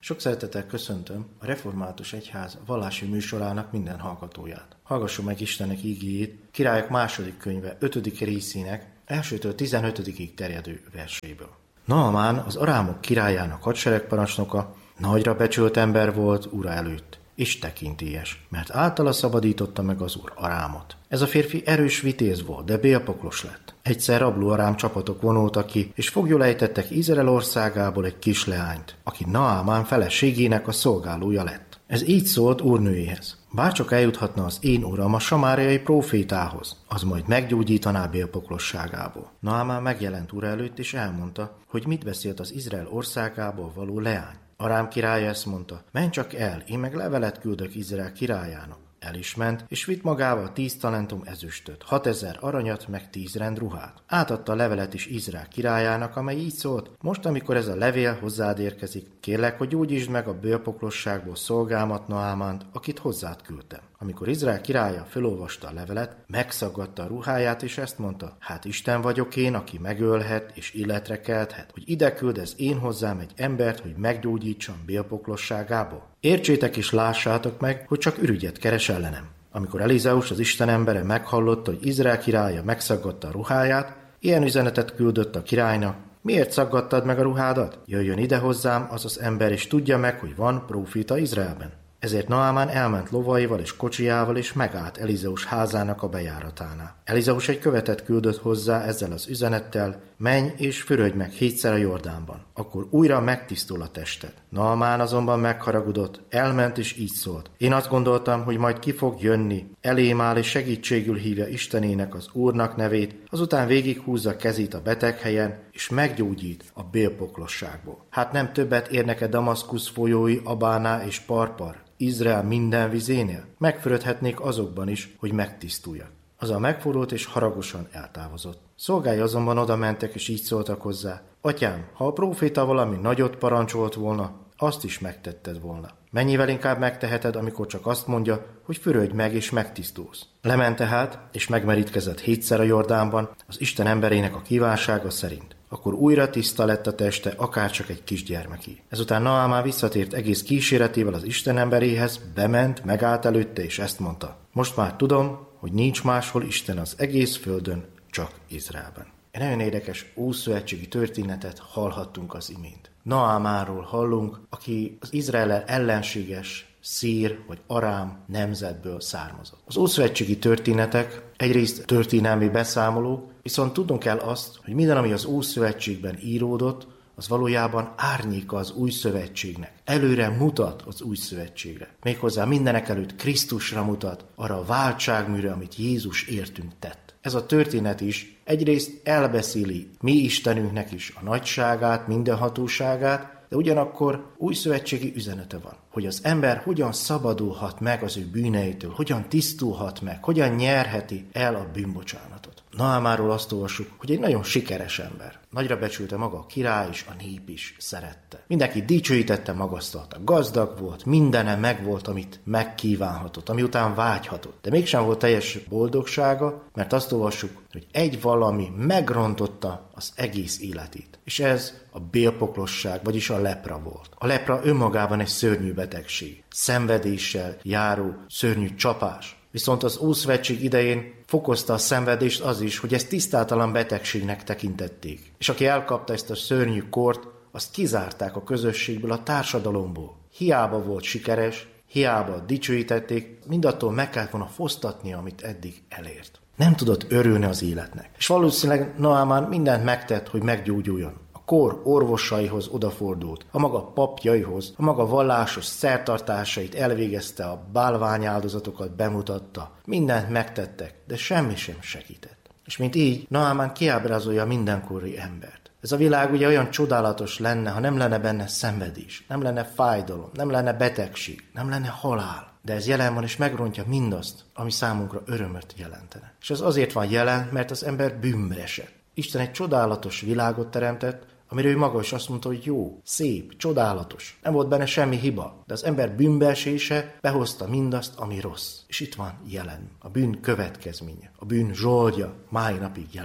Sok szeretettel köszöntöm a Református Egyház vallási műsorának minden hallgatóját. Hallgassuk meg Istennek ígéjét Királyok második könyve 5. részének 1-től 15. terjedő verséből. Naamán, az arámok királyának hadseregparancsnoka, nagyra becsült ember volt ura előtt, és tekintélyes, mert általa szabadította meg az úr Arámot. Ez a férfi erős vitéz volt, de bélpoklos lett. Egyszer rabló arám csapatok vonultak ki, és foglyul ejtettek Izrael országából egy kis leányt, aki Naamán feleségének a szolgálója lett. Ez így szólt úrnőjéhez: bárcsak eljuthatna az én uram a samáriai prófétához, az majd meggyógyítaná bélpoklosságából. Naamán megjelent ura előtt, és elmondta, hogy mit beszélt az Izrael országából való leány. Arám királya ezt mondta: menj csak el, én meg levelet küldök Izrael királyának. El is ment, és vitt magával 10 talentum ezüstöt, 6000 aranyat, meg 10 rend ruhát. Átadta a levelet is Izrael királyának, amely így szólt: most, amikor ez a levél hozzád érkezik, kérlek, hogy gyógyítsd meg a bélpoklosságból szolgámat Naamánt, akit hozzád küldtem. Amikor Izrael királya felolvasta a levelet, megszaggatta a ruháját, és ezt mondta: hát Isten vagyok én, aki megölhet és illetre kelthet, hogy ide küldesz én hozzám egy embert, hogy meggyógyítsam bélpoklosságából. Értsétek és lássátok meg, hogy csak ürügyet keres ellenem. Amikor Elizeus, az Isten embere meghallotta, hogy Izrael királya megszaggatta a ruháját, ilyen üzenetet küldött a királynak: miért szaggattad meg a ruhádat? Jöjjön ide hozzám az az ember, és tudja meg, hogy van próféta Izraelben. Ezért Naamán elment lovaival és kocsijával, és megállt Elizeus házának a bejáratánál. Elizeus egy követet küldött hozzá ezzel az üzenettel: menj és fürödj meg 7-szer a Jordánban, akkor újra megtisztul a tested. Naamán azonban megharagudott, elment és így szólt: én azt gondoltam, hogy majd ki fog jönni, elém áll és segítségül hívja Istenének, az Úrnak nevét, azután végighúzza kezét a beteg helyen, és meggyógyít a bélpoklosságból. Hát nem többet érnek-e Damaszkusz folyói, Abáná és Parpar, Izrael minden vizénél? Megfürödhetnék azokban is, hogy megtisztuljak. Azzal megfordult és haragosan eltávozott. Szolgái azonban oda mentek, és így szóltak hozzá: atyám, ha a próféta valami nagyot parancsolt volna, azt is megtetted volna. Mennyivel inkább megteheted, amikor csak azt mondja, hogy fürödj meg és megtisztulsz. Lement tehát, és megmerítkezett 7-szer a Jordánban, az Isten emberének a kívánsága szerint. Akkor újra tiszta lett a teste, akárcsak egy kisgyermeké. Ezután Naamán visszatért egész kíséretével az Isten emberéhez, bement, megállt előtte, és ezt mondta: most már tudom, hogy nincs máshol Isten az egész földön, csak Izraelben. Egy nagyon érdekes ószövetségi történetet hallhattunk az imént. Naamánról hallunk, aki az Izraellel ellenséges szír vagy arám nemzetből származott. Az ószövetségi történetek egyrészt történelmi beszámolók, viszont tudnunk kell azt, hogy minden, ami az Ószövetségben íródott, az valójában árnyéka az új szövetségnek. Előre mutat az új szövetségre. Méghozzá mindenek előtt Krisztusra mutat, arra a váltságműre, amit Jézus értünk tett. Ez a történet is egyrészt elbeszéli mi Istenünknek is a nagyságát, mindenhatóságát, de ugyanakkor újszövetségi üzenete van, hogy az ember hogyan szabadulhat meg az ő bűneitől, hogyan tisztulhat meg, hogyan nyerheti el a bűnbocsánatot. Naamáról azt olvassuk, hogy egy nagyon sikeres ember. Nagyra becsülte maga a király és a nép is szerette. Mindenki dicsőítette, magasztalta. Gazdag volt, mindene megvolt, amit megkívánhatott, ami után vágyhatott. De mégsem volt teljes boldogsága, mert azt olvassuk, hogy egy valami megrontotta az egész életét. És ez a bélpoklosság, vagyis a lepra volt. A lepra önmagában egy szörnyű betegség, szenvedéssel járó szörnyű csapás. Viszont az Ószövetség idején fokozta a szenvedést az is, hogy ezt tisztátalan betegségnek tekintették. És aki elkapta ezt a szörnyű kort, azt kizárták a közösségből, a társadalomból. Hiába volt sikeres, hiába dicsőítették, mindattól meg kellett volna fosztatnia, amit eddig elért. Nem tudott örülni az életnek. És valószínűleg Naamán mindent megtett, hogy meggyógyuljon. Kor orvosaihoz odafordult, a maga papjaihoz, a maga vallásos szertartásait elvégezte, a bálványáldozatokat bemutatta. Mindent megtettek, de semmi sem segített. És mint így, Naamán kiábrázolja a mindenkori embert. Ez a világ ugye olyan csodálatos lenne, ha nem lenne benne szenvedés, nem lenne fájdalom, nem lenne betegség, nem lenne halál. De ez jelen van, és megrontja mindazt, ami számunkra örömöt jelentene. És ez azért van jelen, mert az ember bűnbe esett. Isten egy csodálatos világot teremtett, amire ő maga is azt mondta, hogy jó, szép, csodálatos. Nem volt benne semmi hiba, de az ember bűnbeesése behozta mindazt, ami rossz. És itt van jelen. A bűn következménye, a bűn zsoldja máj napig jelen van.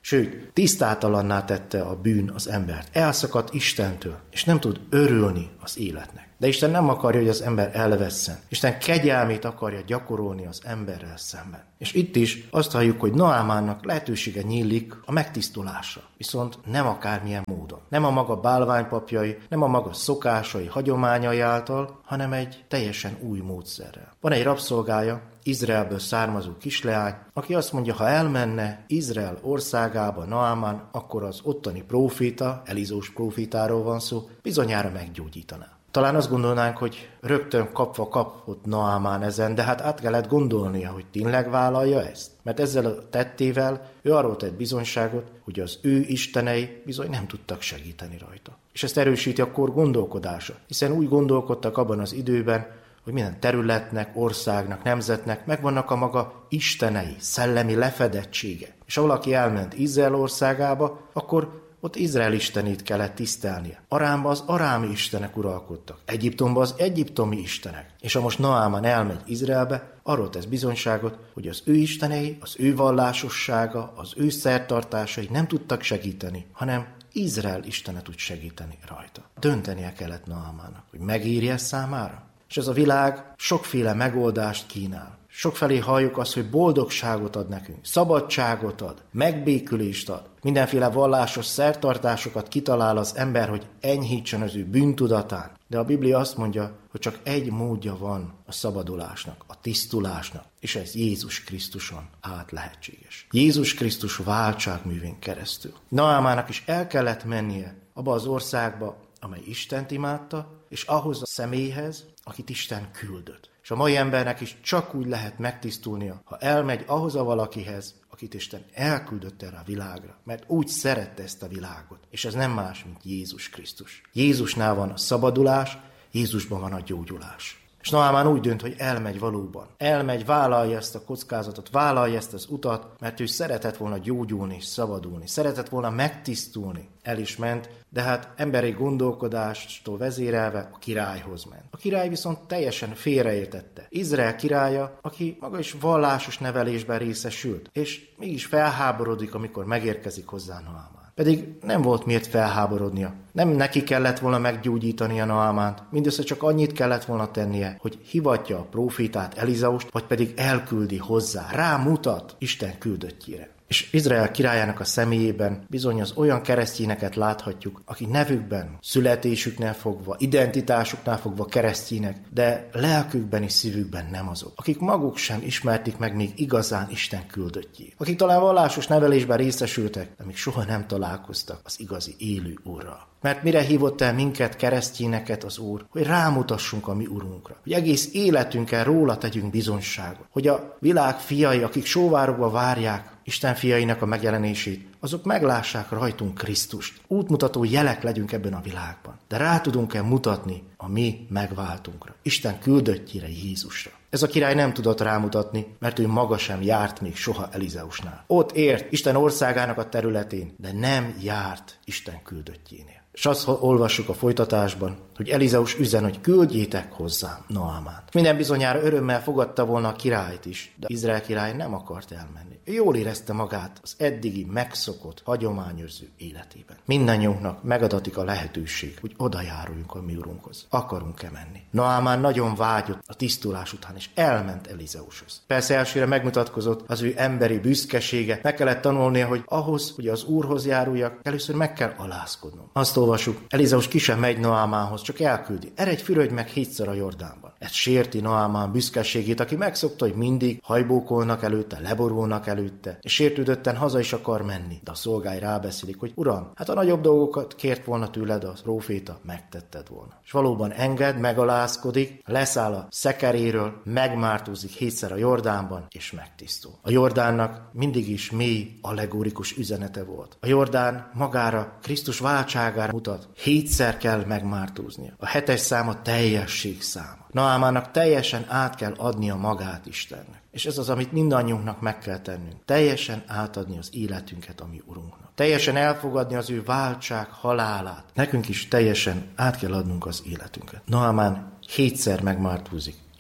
Sőt, tisztátalanná tette a bűn az embert. Elszakadt Istentől, és nem tud örülni az életnek. De Isten nem akarja, hogy az ember elvesszen. Isten kegyelmét akarja gyakorolni az emberrel szemben. És itt is azt halljuk, hogy Naamánnak lehetősége nyílik a megtisztulásra. Viszont nem akármilyen módon. Nem a maga bálványpapjai, nem a maga szokásai, hagyományai által, hanem egy teljesen új módszerrel. Van egy rabszolgája, Izraelből származó kisleány, aki azt mondja, ha elmenne Izrael országába Naamán, akkor az ottani próféta, Elizós prófétáról van szó, bizonyára meggyógyítaná. Talán azt gondolnánk, hogy rögtön kapva kapott Naamán ezen, de hát át kellett gondolnia, hogy tényleg vállalja ezt. Mert ezzel a tettével ő arról tett bizonyságot, hogy az ő istenei bizony nem tudtak segíteni rajta. És ezt erősíti a kor gondolkodása, hiszen úgy gondolkodtak abban az időben, hogy minden területnek, országnak, nemzetnek megvannak a maga istenei, szellemi lefedettsége. És ha valaki elment Izrael országába, akkor ott Izrael istenét kellett tisztelnie. Arámban az arámi istenek uralkodtak. Egyiptomban az egyiptomi istenek. És ha most Naamán elmegy Izraelbe, arról tesz bizonyságot, hogy az ő istenei, az ő vallásossága, az ő szertartásai nem tudtak segíteni, hanem Izrael istene tud segíteni rajta. Döntenie kellett Naamánnak, hogy megírja számára. És ez a világ sokféle megoldást kínál. Sokfelé halljuk azt, hogy boldogságot ad nekünk, szabadságot ad, megbékülést ad. Mindenféle vallásos szertartásokat kitalál az ember, hogy enyhítsen az ő bűntudatán. De a Biblia azt mondja, hogy csak egy módja van a szabadulásnak, a tisztulásnak, és ez Jézus Krisztuson át lehetséges. Jézus Krisztus váltságművén keresztül. Naamának is el kellett mennie abba az országba, amely Istent imádta, és ahhoz a személyhez, akit Isten küldött. És a mai embernek is csak úgy lehet megtisztulnia, ha elmegy ahhoz a valakihez, akit Isten elküldött erre a világra, mert úgy szerette ezt a világot. És ez nem más, mint Jézus Krisztus. Jézusnál van a szabadulás, Jézusban van a gyógyulás. És Naamán úgy dönt, hogy elmegy valóban. Elmegy, vállalja ezt a kockázatot, vállalja ezt az utat, mert ő szeretett volna gyógyulni és szabadulni. Szeretett volna megtisztulni. El is ment, de hát emberi gondolkodástól vezérelve a királyhoz ment. A király viszont teljesen félreértette. Izrael királya, aki maga is vallásos nevelésben részesült, és mégis felháborodik, amikor megérkezik hozzá Naamán. Pedig nem volt miért felháborodnia. Nem neki kellett volna meggyógyítani a Naamánt, mindössze csak annyit kellett volna tennie, hogy hivatja a prófétát, Elizeust, vagy pedig elküldi hozzá, rámutat Isten küldöttjére. És Izrael királyának a személyében bizony az olyan keresztényeket láthatjuk, akik nevükben, születésüknél fogva, identitásuknál fogva keresztények, de lelkükben és szívükben nem azok. Akik maguk sem ismerték meg még igazán Isten küldöttjét. Akik talán vallásos nevelésben részesültek, de még soha nem találkoztak az igazi élő Úrral. Mert mire hívott el minket, keresztényeket az Úr, hogy rámutassunk a mi Urunkra. Hogy egész életünkkel róla tegyünk bizonyságot. Hogy a világ fiai, akik sóvárogva várják Isten fiainak a megjelenését, azok meglássák rajtunk Krisztust. Útmutató jelek legyünk ebben a világban. De rá tudunk-e mutatni a mi megváltunkra, Isten küldöttjére, Jézusra. Ez a király nem tudott rámutatni, mert ő maga sem járt még soha Elizeusnál. Ott ért Isten országának a területén, de nem járt Isten küldöttjénél. És azt olvassuk a folytatásban, hogy Elizeus üzen, hogy küldjétek hozzám Naamánt. Minden bizonyára örömmel fogadta volna a királyt is, de Izrael király nem akart elmenni. Ő jól érezte magát az eddigi megszokott, hagyományőrző életében. Mindannyiunknak megadatik a lehetőség, hogy oda járuljunk a mi Urunkhoz. Akarunk-e menni? Naamán nagyon vágyott a tisztulás után, és elment Elizeushoz. Persze elsőre megmutatkozott az ő emberi büszkesége. Meg kellett tanulnia, hogy ahhoz, hogy az Úrhoz járuljak, először meg kell alázkodnom. Azt olvasjuk, Elizeus ki sem megy Naamánhoz, csak elküldi. Eredj, fürödj meg 7-szer a Jordánban. Ez sérti Naamán büszkeségét, aki megszokta, hogy mindig hajbókolnak előtte, leborulnak előtte, és sértődötten haza is akar menni. De a szolgái rábeszélik, hogy Uram, hát a nagyobb dolgokat kért volna tőled a próféta, megtetted volna. És valóban enged, megalázkodik, leszáll a szekeréről, megmártózik 7-szer a Jordánban, és megtisztul. A Jordánnak mindig is mély, allegorikus üzenete volt. A Jordán magára, Krisztus váltságára mutat. 7-szer kell megmártóznia. A 7-es szám a teljesség száma. Naamának teljesen át kell adnia magát Istennek. És ez az, amit mindannyiunknak meg kell tennünk. Teljesen átadni az életünket a mi Urunknak. Teljesen elfogadni az ő váltság halálát. Nekünk is teljesen át kell adnunk az életünket. Naamán 7-szer megmártózik,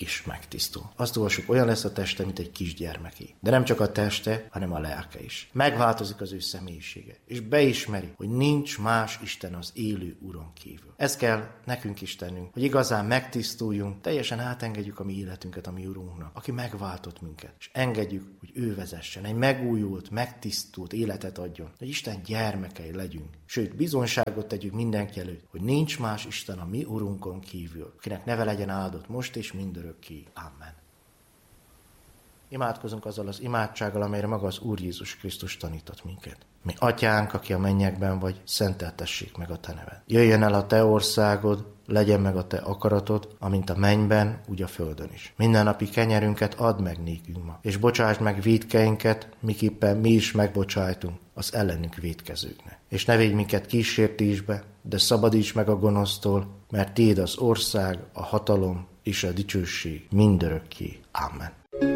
is megtisztul. Azt olvassuk, olyan lesz a teste, mint egy kisgyermeké. De nem csak a teste, hanem a lelke is. Megváltozik az ő személyisége, és beismeri, hogy nincs más Isten az élő Uron kívül. Ez kell nekünk is tennünk, hogy igazán megtisztuljunk, teljesen átengedjük a mi életünket a mi Urunknak, aki megváltott minket, és engedjük, hogy ő vezessen, egy megújult, megtisztult életet adjon, hogy Isten gyermekei legyünk. Sőt, bizonyságot tegyük mindenki előtt, hogy nincs más Isten a mi Urunkon kívül, akinek neve legyen áldott most és mindörökké. Amen. Imádkozunk azzal az imádsággal, amelyre maga az Úr Jézus Krisztus tanított minket. Mi atyánk, aki a mennyekben vagy, szenteltessék meg a te neved. Jöjjön el a te országod, legyen meg a te akaratod, amint a mennyben, úgy a földön is. Mindennapi kenyerünket add meg nékünk ma, és bocsásd meg vétkeinket, miképpen mi is megbocsájtunk az ellenünk vétkezőknek. És ne védj minket kísértésbe, de szabadíts meg a gonosztól, mert tiéd az ország, a hatalom és a dicsőség mindörökké. Amen.